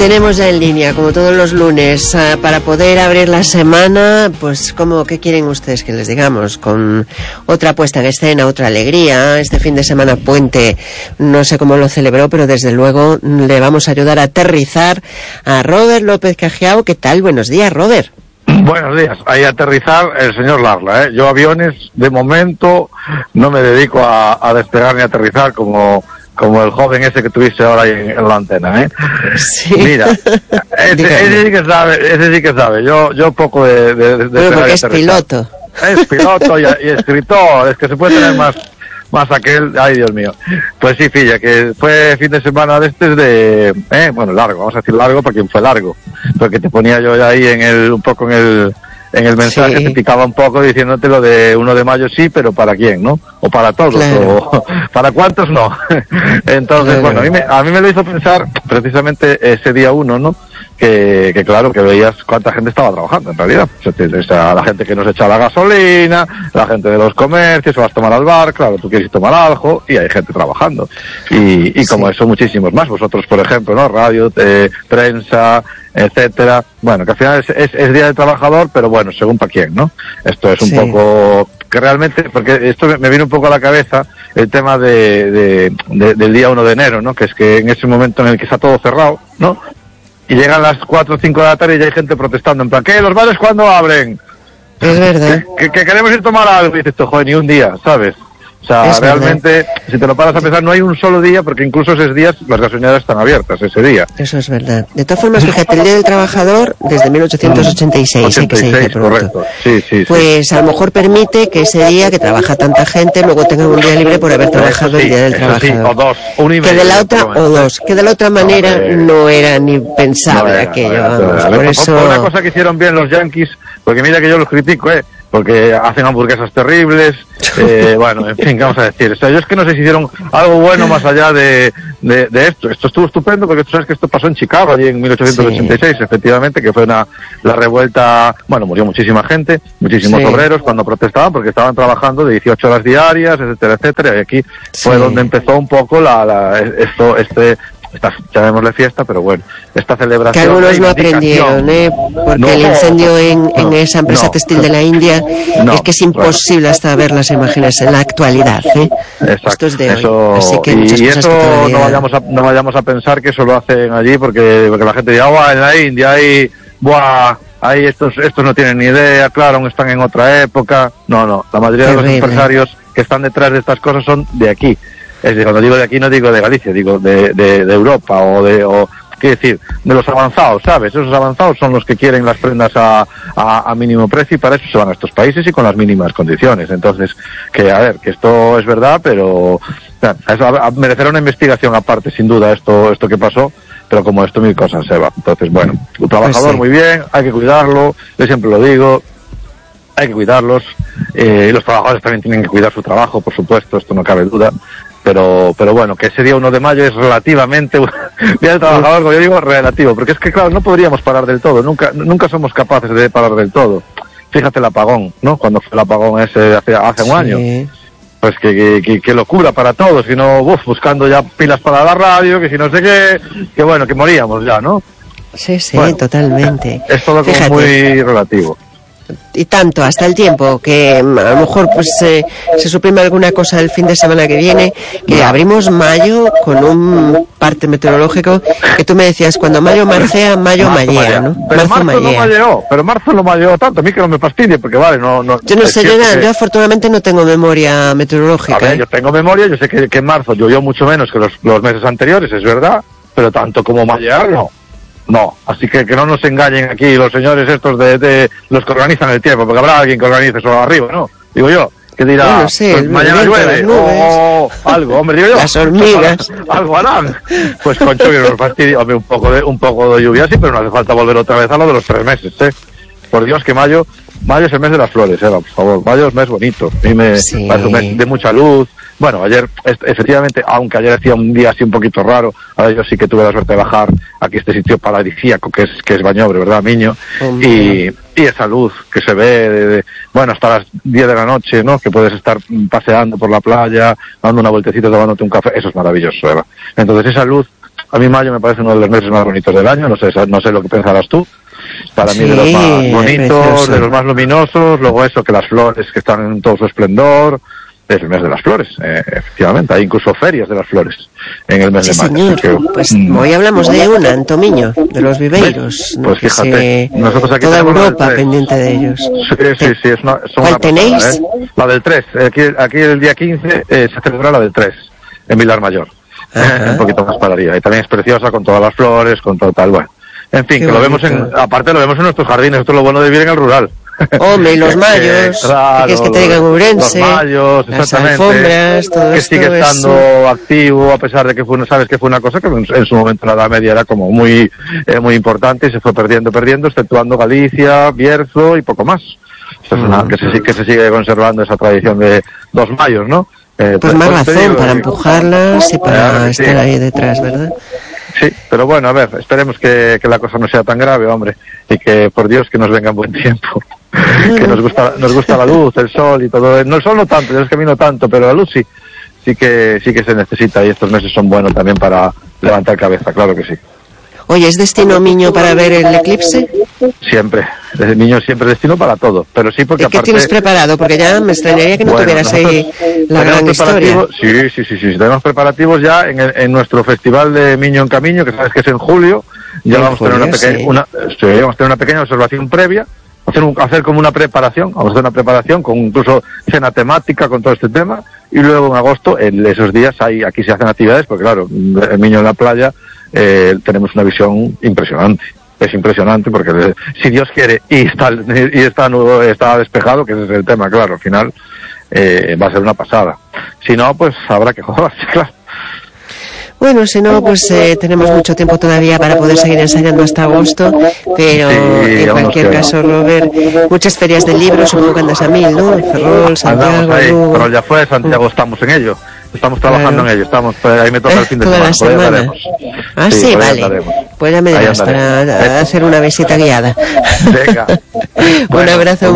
tenemos ya en línea, como todos los lunes, para poder abrir la semana, pues ¿qué quieren ustedes que les digamos? Con otra puesta en escena, otra alegría. Este fin de semana puente, no sé cómo lo celebró, pero desde luego le vamos a ayudar a aterrizar a Robert López Cajiao. ¿Qué tal? Buenos días, Robert. Buenos días. Ahí a aterrizar el señor Larla, Yo aviones, de momento, no me dedico a despegar ni a aterrizar como el joven ese que tuviste ahora ahí en la antena, Sí. Mira, ese sí que sabe. Yo poco de pero porque es piloto. Es piloto y escritor, es que se puede tener más aquel, ay Dios mío. Pues sí, filla, que fue fin de semana largo, vamos a decir largo para quien fue largo, porque te ponía yo ya ahí en el mensaje, sí. Te picaba un poco diciéndote lo de 1 de mayo sí, pero ¿para quién, no? O para todos, claro. O ¿para cuántos no? Entonces, claro. Bueno, a mí me lo hizo pensar precisamente ese día 1, ¿no? Que claro, que veías cuánta gente estaba trabajando en realidad. O sea, la gente que nos echa la gasolina, la gente de los comercios, vas a tomar al bar, claro, tú quieres tomar algo, y hay gente trabajando. Y como eso, muchísimos más. Vosotros, por ejemplo, ¿no? Radio, prensa, etcétera. Bueno, que al final es Día del Trabajador, pero bueno, según para quién, ¿no? Esto es un poco que realmente, porque esto me vino un poco a la cabeza el tema del día 1 de enero, ¿no? Que es que en ese momento en el que está todo cerrado, ¿no? Y llegan las 4 o 5 de la tarde y ya hay gente protestando, en plan, ¿qué? ¿Los bares cuándo abren? Es verdad. Que queremos ir a tomar algo. Y dices, joder, ni un día, ¿sabes? O sea, es realmente, verdad. Si te lo paras a pensar, no hay un solo día, porque incluso esos días las gasolineras están abiertas, ese día. Eso es verdad. De todas formas, fíjate, el Día del Trabajador, desde 1886, 86, que se dice pronto. Correcto. Sí. Pues a lo mejor permite que ese día que trabaja tanta gente, luego tengan un día libre por haber trabajado el Día del Trabajador. O dos, que de la otra manera no era ni pensable aquello. Por eso... Una cosa que hicieron bien los yanquis, porque mira que yo los critico, porque hacen hamburguesas terribles, bueno, en fin, ¿qué vamos a decir? O sea, yo es que no sé si hicieron algo bueno más allá de esto. Esto estuvo estupendo, porque tú sabes que esto pasó en Chicago, allí en 1886, efectivamente, que fue la revuelta, bueno, murió muchísima gente, muchísimos obreros cuando protestaban, porque estaban trabajando de 18 horas diarias, etcétera, etcétera, y aquí fue donde empezó un poco esta, llamémosle fiesta, pero bueno, esta celebración. Que algunos no aprendieron, porque el incendio en esa empresa textil de la India es que es imposible hasta ver las imágenes en la actualidad, Exacto. Esto es de hoy. Así que muchas cosas que todavía... no vayamos a pensar que eso lo hacen allí porque la gente diga, en la India ahí estos no tienen ni idea, claro, aún están en otra época. No, la mayoría de los empresarios que están detrás de estas cosas son de aquí. Es decir, cuando digo de aquí no digo de Galicia, digo de Europa o quiero decir, de los avanzados, ¿sabes? Esos avanzados son los que quieren las prendas a mínimo precio y para eso se van a estos países y con las mínimas condiciones. Entonces, que esto es verdad, pero merecerá una investigación aparte, sin duda, esto que pasó, pero como esto mil cosas se va. Entonces, bueno, un trabajador muy bien, hay que cuidarlo, yo siempre lo digo, hay que cuidarlos, y los trabajadores también tienen que cuidar su trabajo, por supuesto, esto no cabe duda. Pero bueno, que ese día 1 de mayo es relativamente Día del Trabajador, como yo digo, relativo, porque es que claro, no podríamos parar del todo, nunca somos capaces de parar del todo. Fíjate el apagón, ¿no? Cuando fue el apagón ese hace un año. Pues que locura para todos, que no, buscando ya pilas para la radio, que si no sé qué, que bueno, que moríamos ya, ¿no? Sí, bueno, totalmente. Es todo como muy relativo. Y tanto, hasta el tiempo, que a lo mejor pues se suprime alguna cosa el fin de semana que viene, que abrimos mayo con un parte meteorológico que tú me decías, cuando mayo marcea, mayo mallea, ¿no? Pero marzo no malleó tanto, a mí que no me fastidie, porque vale, no... Yo no sé, yo afortunadamente no tengo memoria meteorológica. A ver, yo tengo memoria, yo sé que en marzo llovió mucho menos que los meses anteriores, es verdad, pero tanto como mallear, no, así que no nos engañen aquí los señores estos de los que organizan el tiempo, porque habrá alguien que organice eso arriba, ¿no? Digo yo, que dirá, pues mañana llueve, o algo, hombre, digo yo. Las hormigas. Algo harán. Pues con Chovi nos fastidia, hombre, un poco de lluvia sí, pero no hace falta volver otra vez a lo de los 3 meses, Por Dios, que mayo es el mes de las flores, por favor, mayo es mes bonito, a mí me parece un mes de mucha luz. Bueno, ayer, efectivamente, aunque ayer hacía un día así un poquito raro, ahora yo sí que tuve la suerte de bajar aquí a este sitio paradisíaco que es Bañobre, ¿verdad, Miño? Y esa luz que se ve, hasta las 10 de la noche, ¿no? Que puedes estar paseando por la playa, dando una vueltecita, tomándote un café, eso es maravilloso, Eva. Entonces esa luz A mí mayo me parece uno de los meses más bonitos del año, no sé lo que pensarás tú. Para mí de los más bonitos, precioso, de los más luminosos, luego eso, que las flores que están en todo su esplendor, es el mes de las flores, efectivamente, hay incluso ferias de las flores en el mes de mayo. Señor. Que, pues hoy hablamos de una en Tomiño, de los viveiros. Pues fíjate, nosotros aquí toda Europa pendiente de ellos. Sí, ¿Cuál tenéis? La del 3, aquí el día 15 se celebra la del 3, en Vilar Mayor, un poquito más para arriba, y también es preciosa con todas las flores, con todo tal, bueno. En fin, que lo vemos aparte lo vemos en nuestros jardines, esto es lo bueno de vivir en el rural. Hombre, y los mayos, claro, que es que te digan Urense, los mayos, las alfombras, todo que esto sigue estando activo, a pesar de que sabes que fue una cosa que en su momento en la Edad Media era como muy importante y se fue perdiendo, exceptuando Galicia, Bierzo y poco más. Esto es que se sigue conservando esa tradición de los mayos, ¿no? Pues más razón para empujarlas y para estar ahí detrás, ¿verdad? Sí, pero bueno, a ver, esperemos que la cosa no sea tan grave, hombre, y que por Dios que nos venga en buen tiempo, que nos gusta la luz, el sol y todo. No, el sol no tanto, es que a mí no tanto, pero la luz sí que se necesita, y estos meses son buenos también para levantar cabeza, claro que sí. Oye, ¿es destino Miño para ver el eclipse? Siempre, desde Miño siempre destino para todo, pero sí porque ¿Qué tienes preparado? Porque ya me extrañaría que no tuvieras ahí la gran historia. Sí, tenemos preparativos ya en nuestro festival de Miño en Camiño, que sabes que es en julio, ya vamos a tener una pequeña observación previa, hacer como una preparación, vamos a hacer una preparación con incluso cena temática con todo este tema, y luego en agosto, en esos días aquí se hacen actividades, porque claro, el Miño en la playa, tenemos una visión impresionante. Es impresionante porque si Dios quiere y está despejado, que ese es el tema, claro, al final va a ser una pasada. Si no, pues habrá que joderse, claro. Bueno, si no, pues tenemos mucho tiempo todavía para poder seguir ensayando hasta agosto, pero en cualquier caso, Robert, muchas ferias de libros, supongo que andas a 1000, ¿no? Ferrol, Santiago, pero ya fue Santiago, estamos en ello. Estamos trabajando en ello, ahí me toca el fin de semana. La semana. Sí, vale. Pues ya me dirás para hacer una visita guiada. Venga. Un abrazo.